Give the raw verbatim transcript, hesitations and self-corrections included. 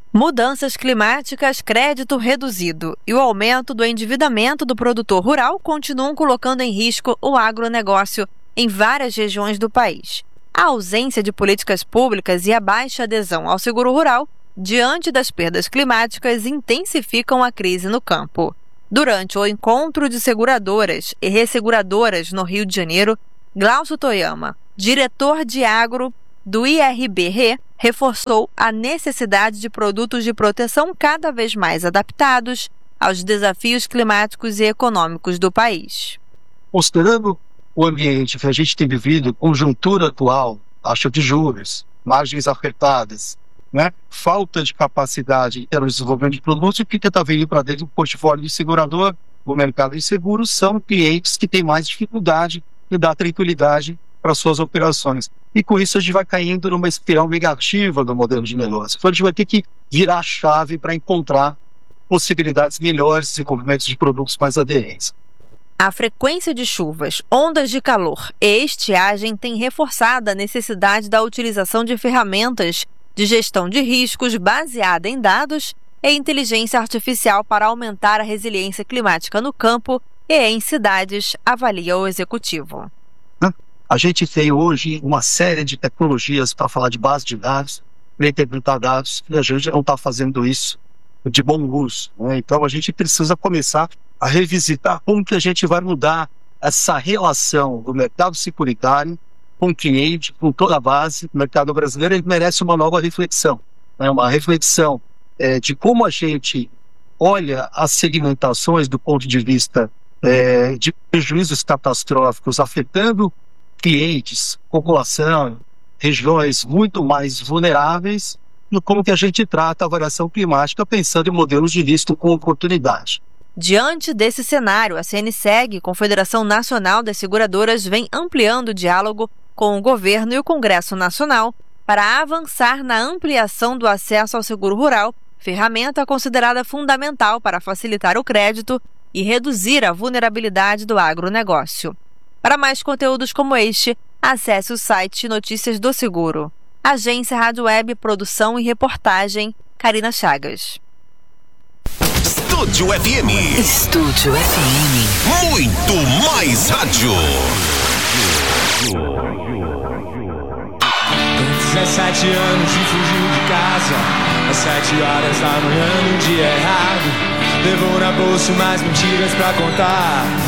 Mudanças climáticas, crédito reduzido e o aumento do endividamento do produtor rural continuam colocando em risco o agronegócio em várias regiões do país. A ausência de políticas públicas e a baixa adesão ao seguro rural, diante das perdas climáticas, intensificam a crise no campo. Durante o encontro de seguradoras e resseguradoras no Rio de Janeiro, Glaucio Toyama, diretor de agro do I R B-R E, reforçou a necessidade de produtos de proteção cada vez mais adaptados aos desafios climáticos e econômicos do país. Considerando o ambiente que a gente tem vivido, conjuntura atual, taxa de juros, margens apertadas, né? Falta de capacidade no desenvolvimento de produtos, o que está vindo para dentro do portfólio de segurador, o mercado de seguros, são clientes que têm mais dificuldade de dar tranquilidade para suas operações. E com isso a gente vai caindo numa espiral negativa do modelo de negócio. Então a gente vai ter que virar a chave para encontrar possibilidades melhores de desenvolvimento de produtos mais aderentes. A frequência de chuvas, ondas de calor e estiagem tem reforçado a necessidade da utilização de ferramentas de gestão de riscos baseada em dados e inteligência artificial para aumentar a resiliência climática no campo e em cidades, avalia o executivo. A gente tem hoje uma série de tecnologias para falar de base de dados, para interpretar dados, e a gente não está fazendo isso de bom uso, né? Então a gente precisa começar a revisitar como que a gente vai mudar essa relação do mercado securitário com o cliente, com toda a base. O mercado brasileiro ele merece uma nova reflexão, né? Uma reflexão é, de como a gente olha as segmentações do ponto de vista é, de prejuízos catastróficos afetando clientes, população, regiões muito mais vulneráveis, no como que a gente trata a variação climática pensando em modelos de risco com oportunidade. Diante desse cenário, a CNSEG, Confederação Nacional das Seguradoras, vem ampliando o diálogo com o governo e o Congresso Nacional para avançar na ampliação do acesso ao seguro rural, ferramenta considerada fundamental para facilitar o crédito e reduzir a vulnerabilidade do agronegócio. Para mais conteúdos como este, acesse o site Notícias do Seguro. Agência Rádio Web, produção e reportagem, Karina Chagas. Estúdio F M. Estúdio F M. Muito mais rádio. Com dezessete anos e fugiu de casa às sete horas da manhã num dia errado. Levou na bolsa mais mentiras pra contar.